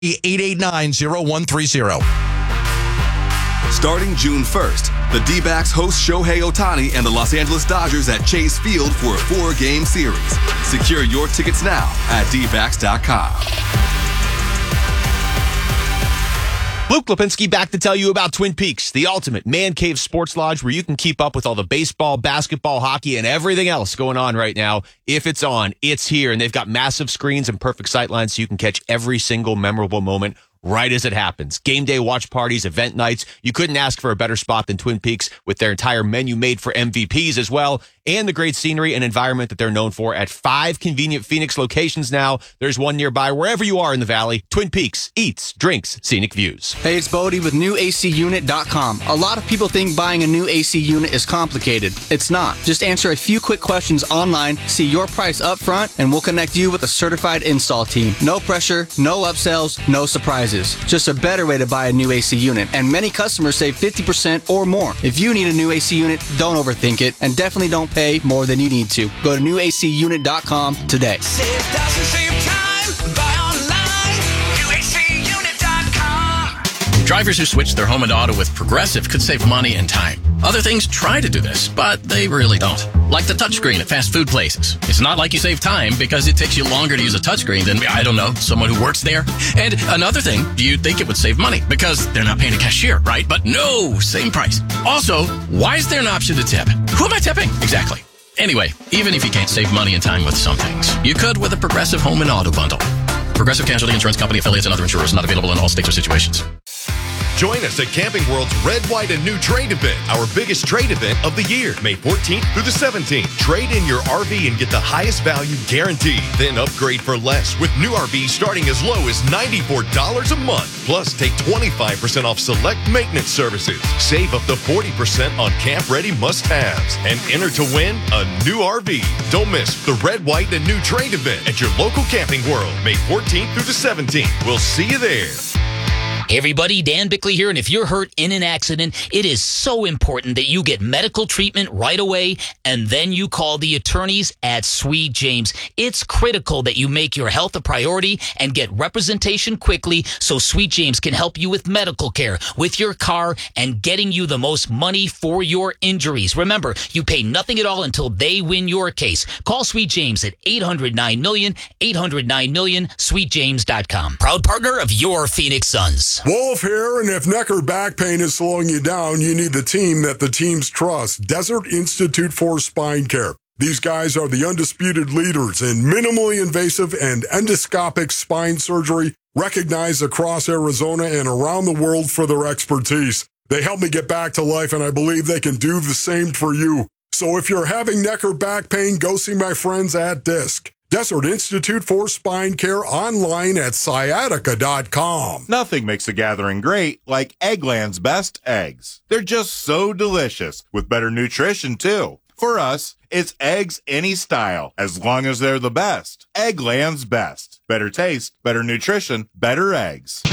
889-0130. Starting June 1st, the D-backs host Shohei Ohtani and the Los Angeles Dodgers at Chase Field for a 4-game series. Secure your tickets now at dbacks.com. Luke Lipinski back to tell you about Twin Peaks, the ultimate man cave sports lodge where you can keep up with all the baseball, basketball, hockey, and everything else going on right now. If it's on, it's here. And they've got massive screens and perfect sightlines so you can catch every single memorable moment right as it happens. Game day watch parties, event nights. You couldn't ask for a better spot than Twin Peaks with their entire menu made for MVPs as well, and the great scenery and environment that they're known for at 5 convenient Phoenix locations now. There's one nearby wherever you are in the valley. Twin Peaks, eats, drinks, scenic views. Hey, it's Bodie with NewACUnit.com. A lot of people think buying a new AC unit is complicated. It's not. Just answer a few quick questions online, see your price up front, and we'll connect you with a certified install team. No pressure, no upsells, no surprises. Just a better way to buy a new AC unit. And many customers save 50% or more. If you need a new AC unit, don't overthink it, and definitely don't pay more than you need to. Go to NewACUnit.com today. Save thousands, save time, buy online, NewACUnit.com. Drivers who switch their home and auto with Progressive could save money and time. Other things try to do this, but they really don't. Like the touchscreen at fast food places. It's not like you save time because it takes you longer to use a touchscreen than, I don't know, someone who works there. And another thing, you'd think it would save money because they're not paying a cashier, right? But no, same price. Also, why is there an option to tip? Who am I tipping? Exactly. Anyway, even if you can't save money and time with some things, you could with a Progressive home and auto bundle. Progressive Casualty Insurance Company, affiliates, and other insurers. Not available in all states or situations. Join us at Camping World's Red, White, and New Trade event, our biggest trade event of the year, May 14th through the 17th. Trade in your RV and get the highest value guaranteed. Then upgrade for less with new RVs starting as low as $94 a month. Plus, take 25% off select maintenance services. Save up to 40% on camp-ready must-haves. And enter to win a new RV. Don't miss the Red, White, and New Trade event at your local Camping World, May 14th through the 17th. We'll see you there. Hey everybody, Dan Bickley here, and if you're hurt in an accident, it is so important that you get medical treatment right away, and then you call the attorneys at Sweet James. It's critical that you make your health a priority and get representation quickly so Sweet James can help you with medical care, with your car, and getting you the most money for your injuries. Remember, you pay nothing at all until they win your case. Call Sweet James at 800-9-million, 800-9-million, sweetjames.com. Proud partner of your Phoenix Suns. Wolf here, and if neck or back pain is slowing you down, you need the team that the teams trust, Desert Institute for Spine Care. These guys are the undisputed leaders in minimally invasive and endoscopic spine surgery, recognized across Arizona and around the world for their expertise. They helped me get back to life, and I believe they can do the same for you. So if you're having neck or back pain, go see my friends at DISC. Desert Institute for Spine Care, online at sciatica.com. Nothing makes a gathering great like Eggland's best eggs. They're just so delicious, with better nutrition, too. For us, it's eggs any style, as long as they're the best. Eggland's best. Better taste, better nutrition, better eggs.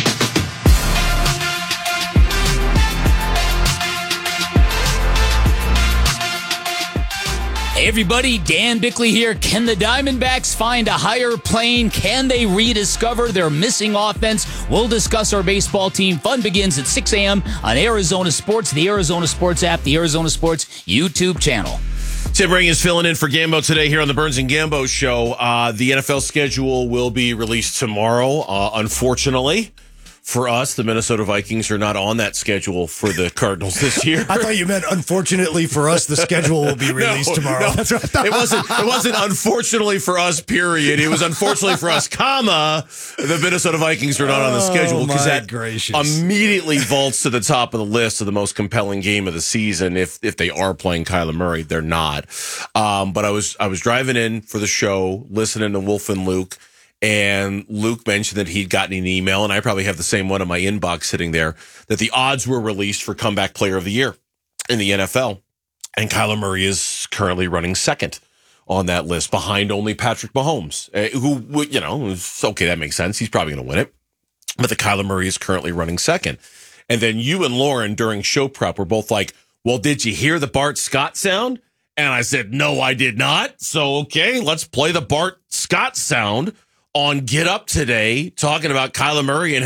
Hey everybody, Dan Bickley here. Can the Diamondbacks find a higher plane? Can they rediscover their missing offense? We'll discuss our baseball team. Fun begins at 6 a.m. on Arizona Sports, the Arizona Sports app, the Arizona Sports YouTube channel. Tim Ring is filling in for Gambo today here on the Burns and Gambo show. The NFL schedule will be released tomorrow, unfortunately. For us, the Minnesota Vikings are not on that schedule for the Cardinals this year. I thought you meant, unfortunately for us, the schedule will be released tomorrow. No, that's what I thought. It wasn't unfortunately for us, period. It was unfortunately for us, comma, the Minnesota Vikings are not on the schedule, because that immediately vaults to the top of the list of the most compelling game of the season. If they are playing Kyler Murray, they're not. But I was driving in for the show, listening to Wolf and Luke, and Luke mentioned that he'd gotten an email, and I probably have the same one in my inbox sitting there, that the odds were released for Comeback Player of the Year in the NFL. And Kyler Murray is currently running second on that list, behind only Patrick Mahomes, who, you know, okay, that makes sense. He's probably going to win it. But the Kyler Murray is currently running second. And then you and Lauren during show prep were both like, well, did you hear the Bart Scott sound? And I said, no, I did not. So, okay, let's play the Bart Scott sound on Get Up today talking about Kyler Murray and